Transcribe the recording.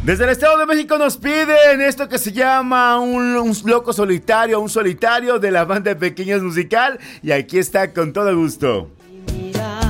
Desde el Estado de México nos piden esto que se llama un loco solitario, un solitario de la banda Pequeños Musical. Y aquí está con todo gusto.